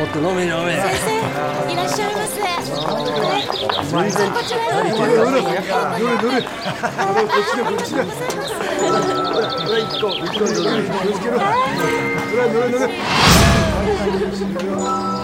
もっと飲め飲め。 先生いらっしゃいませ。 全然こちらへ。 どれこっちだこっちだ。 一個気をつけろ。乗れ。